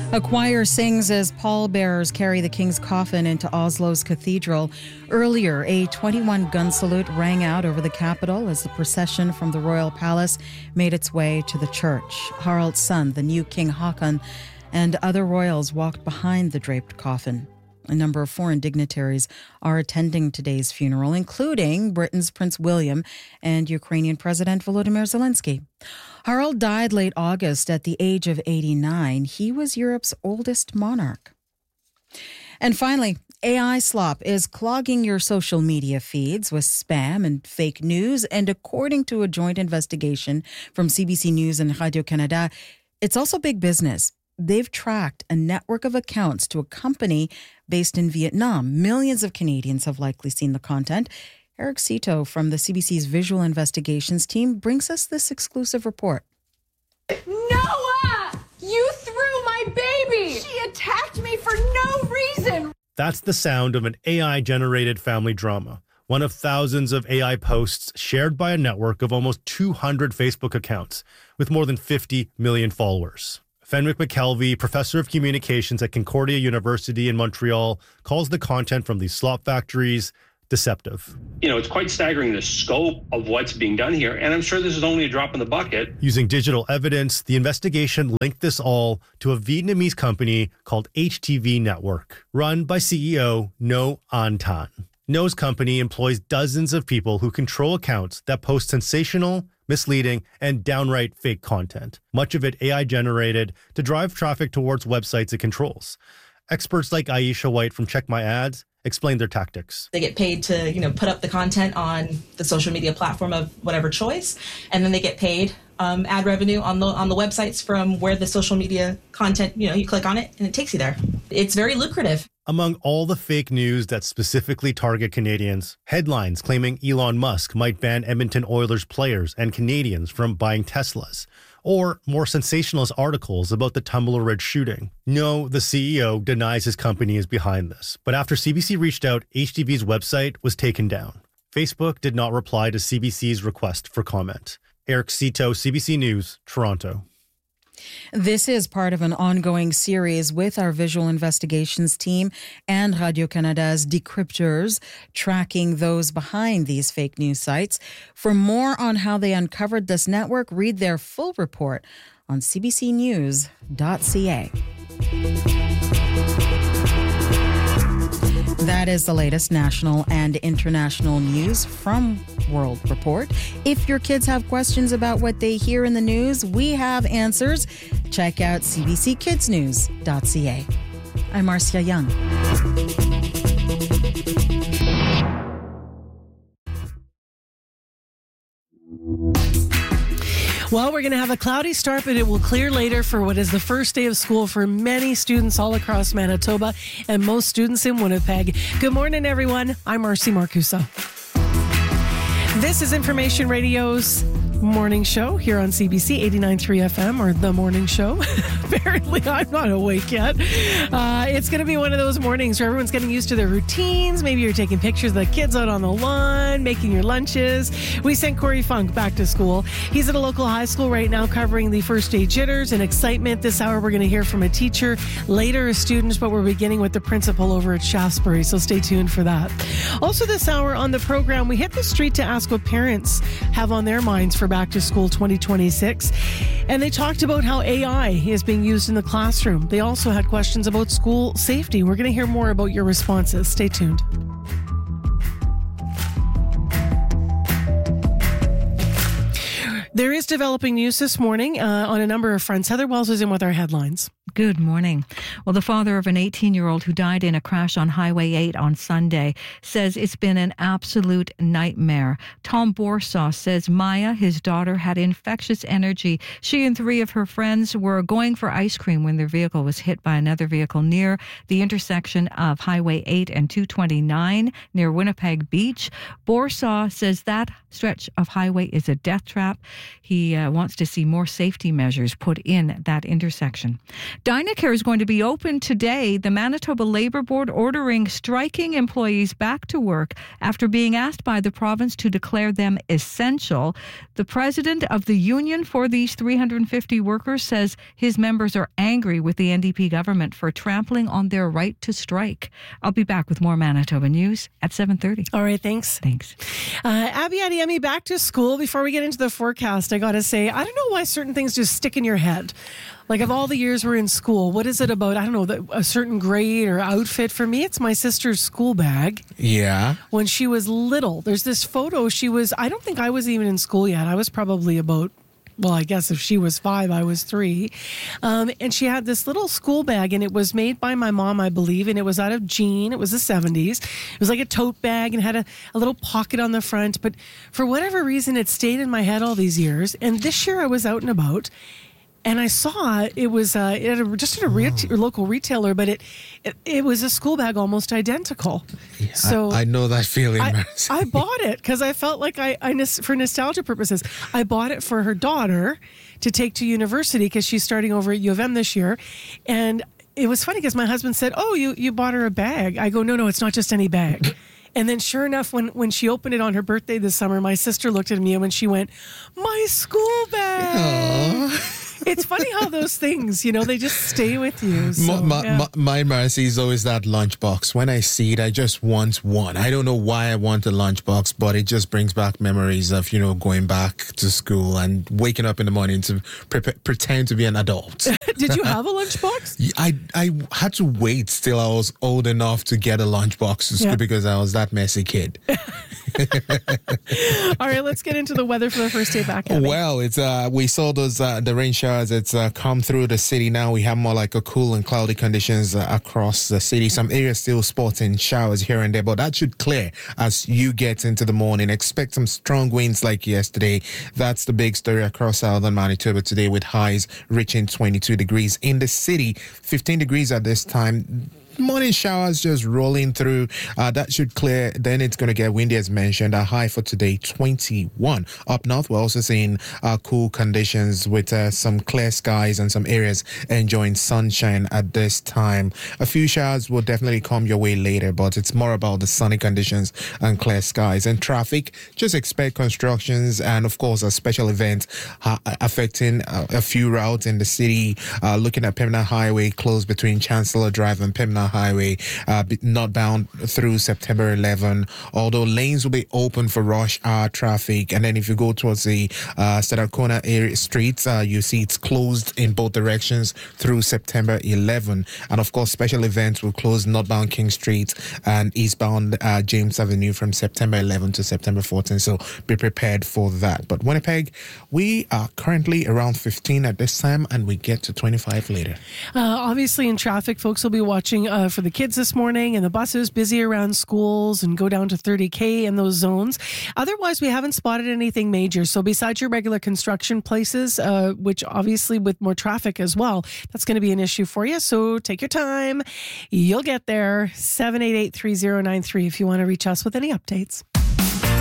A choir sings as pallbearers carry the king's coffin into Oslo's cathedral. Earlier, a 21-gun salute rang out over the capital as the procession from the royal palace made its way to the church. Harald's son, the new King Haakon, and other royals walked behind the draped coffin. A number of foreign dignitaries are attending today's funeral, including Britain's Prince William and Ukrainian President Volodymyr Zelensky. Harald died late August at the age of 89. He was Europe's oldest monarch. And finally, AI slop is clogging your social media feeds with spam and fake news. And according to a joint investigation from CBC News and Radio-Canada, it's also big business. They've tracked a network of accounts to a company based in Vietnam. Millions of Canadians have likely seen the content. Eric Cito from the CBC's Visual Investigations team brings us this exclusive report. Noah! You threw my baby! She attacked me for no reason! That's the sound of an AI-generated family drama. One of thousands of AI posts shared by a network of almost 200 Facebook accounts with more than 50 million followers. Fenwick McKelvey, professor of communications at Concordia University in Montreal, calls the content from these slop factories deceptive. You know, it's quite staggering the scope of what's being done here, and I'm sure this is only a drop in the bucket. Using digital evidence, the investigation linked this all to a Vietnamese company called HTV Network, run by CEO Ngo An Tan. Ngo's company employs dozens of people who control accounts that post sensational, misleading, and downright fake content, much of it AI-generated to drive traffic towards websites it controls. Experts like Aisha White from Check My Ads explain their tactics. They get paid to, put up the content on the social media platform of whatever choice, and then they get paid ad revenue on the websites from where the social media content, you click on it and it takes you there. It's very lucrative. Among all the fake news that specifically target Canadians, headlines claiming Elon Musk might ban Edmonton Oilers players and Canadians from buying Teslas, or more sensationalist articles about the Tumbler Ridge shooting. No, the CEO denies his company is behind this. But after CBC reached out, HTV's website was taken down. Facebook did not reply to CBC's request for comment. Eric Cito, CBC News, Toronto. This is part of an ongoing series with our visual investigations team and Radio-Canada's decryptors, tracking those behind these fake news sites. For more on how they uncovered this network, read their full report on cbcnews.ca. That is the latest national and international news from World Report. If your kids have questions about what they hear in the news, we have answers. Check out cbckidsnews.ca. I'm Marcia Young. Well, we're going to have a cloudy start, but it will clear later for what is the first day of school for many students all across Manitoba and most students in Winnipeg. Good morning, everyone. I'm Marcy Marcusa. This is Information Radio's morning show here on CBC 89.3 FM, or The Morning Show. Apparently, I'm not awake yet. It's going to be one of those mornings where everyone's getting used to their routines. Maybe you're taking pictures of the kids out on the lawn, making your lunches. We sent Corey Funk back to school. He's at a local high school right now covering the first day jitters and excitement. This hour, we're going to hear from a teacher, later a student, but we're beginning with the principal over at Shaftesbury, so stay tuned for that. Also this hour on the program, we hit the street to ask what parents have on their minds for Back to School 2026. And they talked about how AI is being used in the classroom. They also had questions about school safety. We're going to hear more about your responses. Stay tuned. There is developing news this morning on a number of fronts. Heather Wells is in with our headlines. Good morning. Well, the father of an 18-year-old who died in a crash on Highway 8 on Sunday says it's been an absolute nightmare. Tom Borsaw says Maya, his daughter, had infectious energy. She and three of her friends were going for ice cream when their vehicle was hit by another vehicle near the intersection of Highway 8 and 229 near Winnipeg Beach. Borsaw says that stretch of highway is a death trap. he wants to see more safety measures put in that intersection. Dynacare is going to be open today. The Manitoba Labour Board ordering striking employees back to work after being asked by the province to declare them essential. The president of the union for these 350 workers says his members are angry with the NDP government for trampling on their right to strike. I'll be back with more Manitoba news at 7:30. All right, thanks. Thanks. Abby Adiemi, back to school. Before we get into the forecast, I got to say, I don't know why certain things just stick in your head. Like, of all the years we're in school, what is it about, I don't know, a certain grade or outfit? For me, it's my sister's school bag. Yeah. When she was little, there's this photo. I don't think I was even in school yet. I was probably about, well, I guess if she was 5, I was 3. And she had this little school bag, and it was made by my mom, I believe, and it was out of jean. It was the 70s. It was like a tote bag and had a little pocket on the front. But for whatever reason, it stayed in my head all these years. And this year I was out and about, and I saw it was just at a local retailer, but it was a school bag almost identical. Yeah, so I know that feeling. I bought it because I felt like for nostalgia purposes, I bought it for her daughter to take to university because she's starting over at U of M this year. And it was funny because my husband said, "Oh, you bought her a bag." I go, No, it's not just any bag. And then sure enough, when she opened it on her birthday this summer, my sister looked at me and when she went, "My school bag." Aww. It's funny how those things, they just stay with you. So, my Marcy is always that lunchbox. When I see it, I just want one. I don't know why I want a lunchbox, but it just brings back memories of, going back to school and waking up in the morning to pretend to be an adult. Did you have a lunchbox? I had to wait till I was old enough to get a lunchbox to school because I was that messy kid. All right, let's get into the weather for the first day back. Abby. Well, it's we saw those the rain showers. It's come through the city now. We have more like a cool and cloudy conditions across the city. Some areas still sporting showers here and there, but that should clear as you get into the morning. Expect some strong winds like yesterday. That's the big story across southern Manitoba today, with highs reaching 22 degrees in the city, 15 degrees at this time. Morning showers just rolling through. That should clear. Then it's going to get windy as mentioned. A high for today, 21. Up north, we're also seeing cool conditions with some clear skies and some areas enjoying sunshine at this time. A few showers will definitely come your way later, but it's more about the sunny conditions and clear skies. And traffic, just expect constructions and, of course, a special event affecting a few routes in the city. Looking at Pembina Highway, closed between Chancellor Drive and Pembina Highway, northbound through September 11, although lanes will be open for rush hour traffic. And then if you go towards the Stadacona area streets, you see it's closed in both directions through September 11. And of course, special events will close northbound King Street and eastbound James Avenue from September 11 to September 14. So be prepared for that. But Winnipeg, we are currently around 15 at this time, and we get to 25 later. Obviously, in traffic, folks will be watching for the kids this morning, and the buses busy around schools and go down to 30K in those zones. Otherwise, we haven't spotted anything major. So besides your regular construction places, which obviously with more traffic as well, that's going to be an issue for you. So take your time. You'll get there. 788-3093 if you want to reach us with any updates.